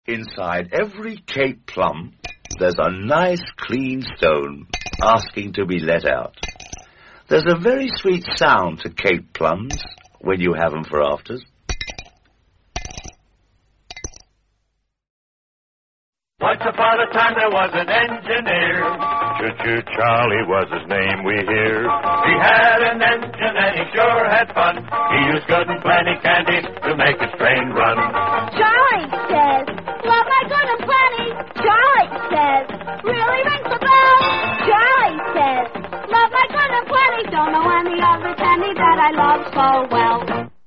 Inside every Cape plum, there's a nice clean stone asking to be let out. There's a very sweet sound to Cape plums when you have them for afters. Once upon a time there was an engineer. Choo-choo Charlie was his name, we hear. He had an engine and he sure had fun. He used good and plenty candy to make his train run. Charlie says, love my good and plenty. Charlie says, really rings the bell. Charlie says, love my good and plenty. Don't know any other candy that I love so well.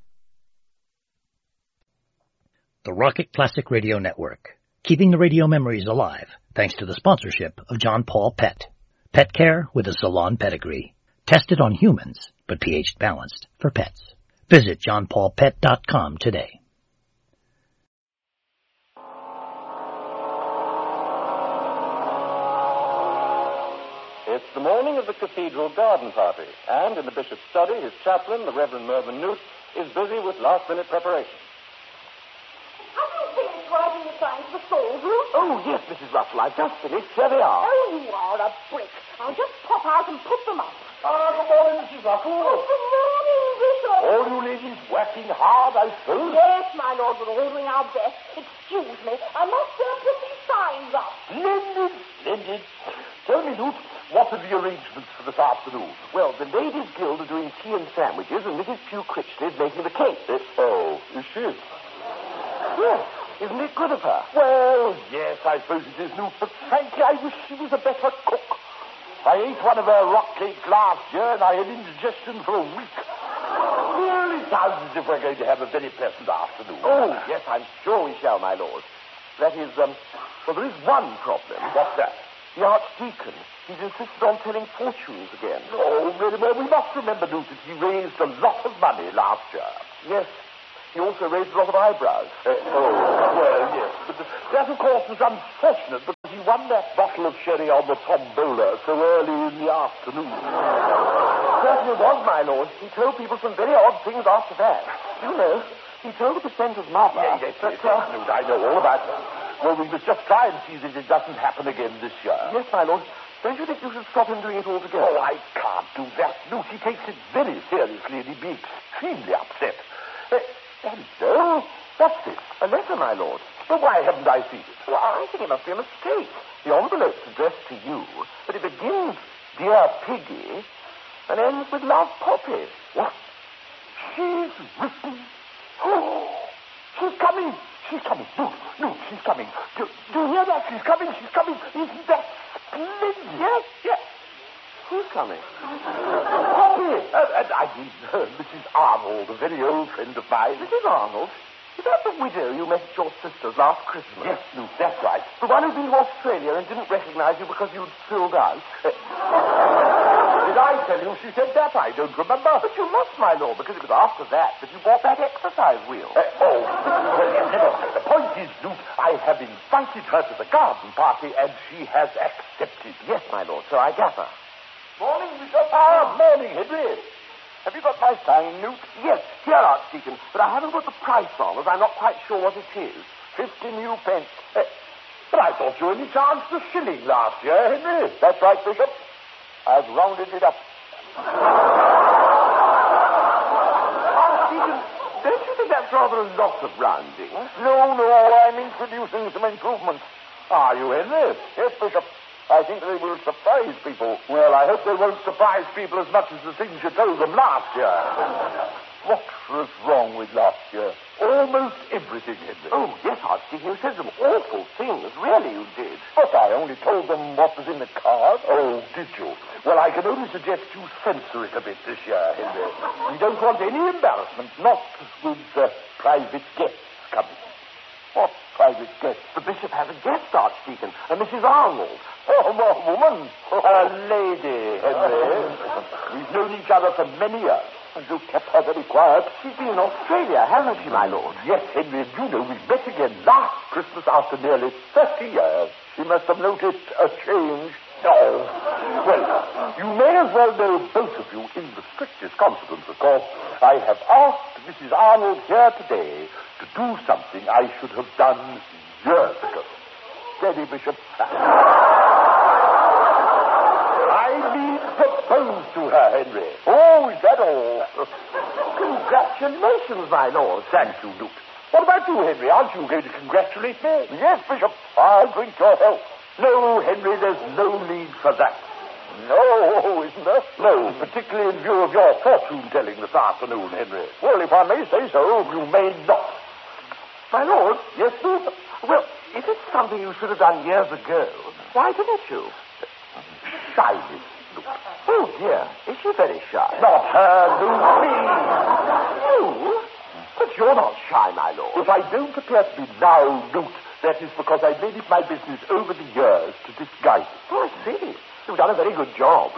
The Rocket Classic Radio Network. Keeping the radio memories alive, thanks to the sponsorship of John Paul Pet. Pet care with a salon pedigree. Tested on humans, but pH balanced for pets. Visit johnpaulpet.com today. It's the morning of the cathedral garden party, and in the bishop's study, his chaplain, the Reverend Mervyn Newt, is busy with last-minute preparations. Writing the signs for Saul's room? Oh, yes, Mrs. Russell, I've just finished. Here they are. Oh, you are a brick. I'll just pop out and put them up. Good morning, Mrs. Russell. Oh, good morning, Bishop. All you ladies working hard, I suppose? Yes, my lord, we're all doing our best. Excuse me, I must put these signs up. Splendid, splendid. Tell me, Newt, what are the arrangements for this afternoon? Well, the Ladies' Guild are doing tea and sandwiches, and Mrs. Pugh Critchley is making the cake. Oh, is she? Yes. Isn't it good of her? Well, yes, I suppose it is, Newt, but frankly, I wish she was a better cook. I ate one of her rock cakes last year, and I had indigestion for a week. Well, it sounds as if we're going to have a very pleasant afternoon. Oh, yes, I'm sure we shall, my lord. That is, well, there is one problem. What's that? The Archdeacon. He's insisted on telling fortunes again. Oh, very well. We must remember, Newt, that he raised a lot of money last year. Yes. He also raised a lot of eyebrows. Well, yes. But that, of course, was unfortunate because he won that bottle of sherry on the tombola so early in the afternoon. Certainly was, my lord. He told people some very odd things after that. You know, he told the precentor's mother... Yes, I know all about that. Well, we must just try and see that it doesn't happen again this year. Yes, my lord. Don't you think you should stop him doing it altogether? Oh, I can't do that. Luke, he takes it very seriously and he'd be extremely upset. Hello? What's this? A letter, my lord. Well, why haven't I seen it? Well, I think it must be a mistake. The envelope's addressed to you, but it begins, Dear Piggy, and ends with Love Poppy. What? She's written... Oh, she's coming. She's coming. No, she's coming. Do you hear that? She's coming. Isn't that splendid? Yes. Who's coming? Poppy. I mean, Mrs. Arnold, a very old friend of mine. Mrs. Arnold? Is that the widow you met at your sister's last Christmas? Yes, Luke, that's right. The one who'd been to Australia and didn't recognize you because you'd filled out. Did I tell you she said that? I don't remember. But you must, my lord, because it was after that you bought that exercise wheel. Well, never. The point is, Luke, I have invited her to the garden party, and she has accepted. Yes, my lord, so I gather. Morning, Bishop. Morning, Henry. Have you got my sign, Newt? Yes, here, Archdeacon, but I haven't put the price on, as I'm not quite sure what it is. 50 new pence. But I thought you only charged a shilling last year, Henry. That's right, Bishop. I've rounded it up. Archdeacon, don't you think that's rather a lot of rounding? No, I'm introducing some improvements. Are you, Henry? Yes, Bishop. I think they will surprise people. Well, I hope they won't surprise people as much as the things you told them last year. What was wrong with last year? Almost everything, Henry. Oh, yes, Archdeacon. You said some awful things. Really, you did. But I only told them what was in the card. Oh, did you? Well, I can only suggest you censor it a bit this year, Henry. We don't want any embarrassment, not with private guests coming. What private guest? The bishop has a guest, Archdeacon, a Mrs. Arnold. Oh, a woman. A lady, Henry. We've known each other for many years, and you've kept her very quiet. She's been in Australia, hasn't she, my lord? Yes, Henry, and you know we met again last Christmas after nearly 30 years. She must have noticed a change. Oh. Well, you may as well know, both of you, in the strictest confidence, of course, I have asked Mrs. Arnold here today to do something I should have done years ago. Steady, Bishop. I mean propose to her, Henry. Oh, is that all? Congratulations, my lord. Thank you, Luke. What about you, Henry? Aren't you going to congratulate me? Yes, Bishop. I'll drink your health. No, Henry, there's no need for that. No, isn't there? No, particularly in view of your fortune-telling this afternoon, Henry. Well, if I may say so, you may not. My lord? Yes, Luke? Well, if it's something you should have done years ago, why didn't you? Shyness, Luke. Oh, dear. Is she very shy? Not her, Luke. Me. You? But you're not shy, my lord. If I don't appear to be now, Luke, that is because I made it my business over the years to disguise it. Oh, I see. You've done a very good job.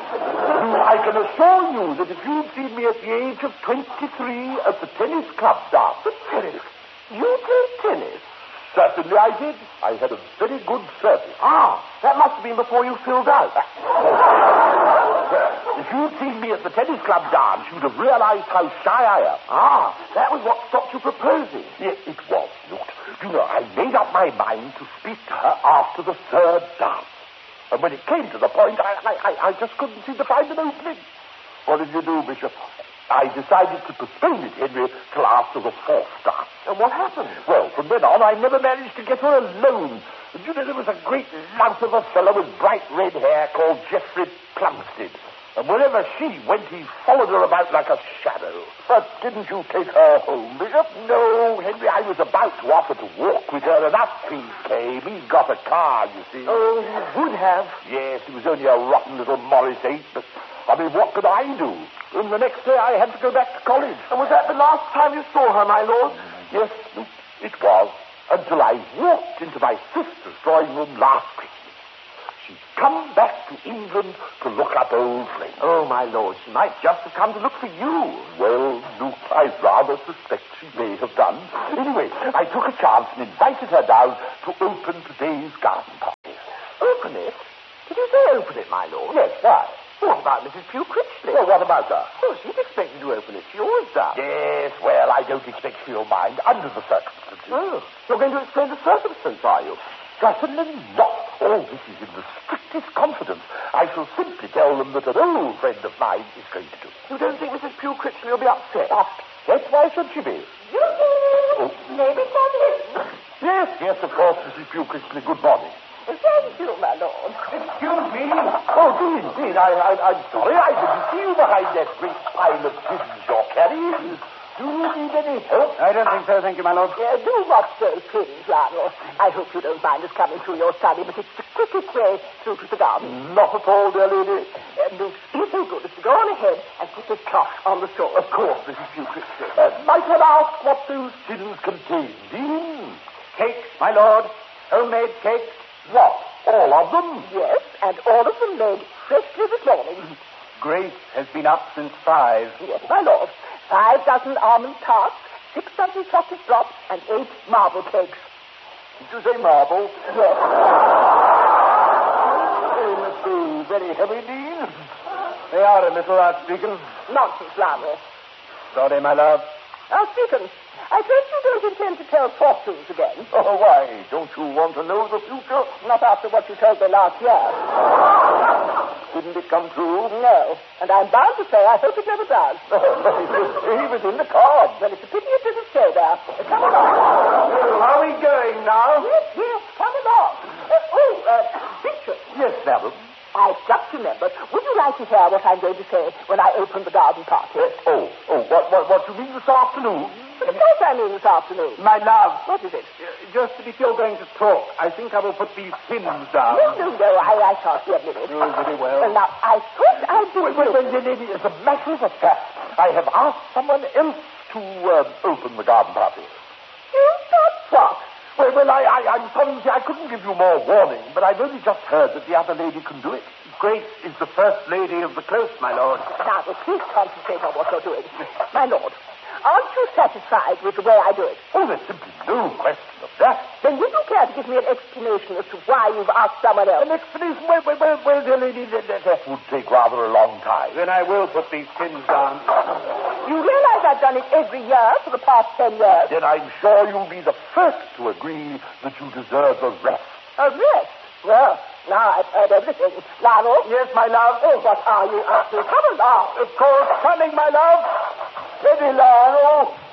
I can assure you that if you'd seen me at the age of 23 at the tennis club dance... The tennis? You played tennis? Certainly I did. I had a very good service. Ah, that must have been before you filled out. Well, if you'd seen me at the tennis club dance, you'd have realized how shy I am. Ah, that was what stopped you proposing. Yes, it was, Luke. You know, I made up my mind to speak to her after the third dance. And when it came to the point, I just couldn't seem to find an opening. What did you do, Bishop? I decided to postpone it, Henry, till after the fourth dance. And what happened? Well, from then on, I never managed to get her alone. And you know, there was a great lump of a fellow with bright red hair called Geoffrey Plumstead. And wherever she went, he followed her about like a shadow. But didn't you take her home, Bishop? No, Henry, I was about to offer to walk with her, and up he came. He got a car, you see. Oh, he would have. Yes, it was only a rotten little Morris 8, but, I mean, what could I do? And the next day I had to go back to college. And was that the last time you saw her, my lord? Yes, it was. Until I walked into my sister's drawing room last Christmas. She'd come back to England to look up old friends. Oh, my lord, she might just have come to look for you. Well, Luke, I rather suspect she may have done. Anyway, I took a chance and invited her down to open today's garden party. Open it? Did you say open it, my lord? Yes, why? What about Mrs. Pugh Critchley? Well, what about her? Oh, she'd expect you to open it. She always does. Yes, well, I don't expect she'll mind under the circumstances. Oh, you're going to explain the circumstance, are you? Certainly not. All this is in the strictest confidence. I shall simply tell them that an old friend of mine is going to do it. You don't think Mrs. Pugh Critchley will be upset? Upset? Why should she be? Oh. Maybe something. Yes, of course, Mrs. Pugh Critchley. Good morning. Thank you, my lord. Excuse me. Oh, Dean, I'm sorry. I didn't see you behind that great pile of tins you're carrying. Do you need any help? I don't think so, thank you, my lord. Do watch those tins, Lionel. I hope you don't mind us coming through your study, but it's the quickest way through to the garden. Not at all, dear lady. Be so good as to go on ahead and put this cloth on the straw. Of course, Mrs. Pugh Critchley. Might I ask what those tins contain, Dean? Cakes, my lord. Homemade cakes. What? All of them? Yes, and all of them made freshly this morning. Grace has been up since 5. Yes, my lord. 5 dozen almond tarts, 6 dozen sausage drops, and 8 marble cakes. Did you say marble? Yes. They must be very heavy, Dean. They are a little, Archdeacon. Nonsense, Lionel. Sorry, my love. Archdeacon, I trust you don't intend to tell fortunes again. Oh, why? Don't you want to know the future? Not after what you told me last year. Didn't it come true? No. And I'm bound to say I hope it never does. He was in the cards. Well, it's a pity it didn't stay there. Come along. Well, are we going now? Yes, come along. Bishop. Yes, madam. I've just remembered. Would you like to hear what I'm going to say when I open the garden party? What you mean this afternoon? Of course I mean this afternoon. My love. What is it? Just if you're going to talk, I think I will put these pins down. No, I shan't be a minute. Oh, very well. Well, now, I thought I'd do it. Well, lady, as a matter of fact, I have asked someone else to open the garden party. You thought what? Well, I'm sorry, I couldn't give you more warning, but I've only just heard that the other lady can do it. Grace is the first lady of the close, my lord. Now, please concentrate on what you're doing. My lord, aren't you satisfied with the way I do it? Oh, there's simply no question of that. Then would you care to give me an explanation as to why you've asked someone else. An explanation? Well, dear lady, that would take rather a long time. Then I will put these pins down. You realize I've done it every year for the past 10 years. Then I'm sure you'll be the first to agree that you deserve a rest. A rest? Well, now I've heard everything. Lionel? Yes, my love? Oh, what are you up to? Come along. Of course, coming, my love. Steady, Lionel.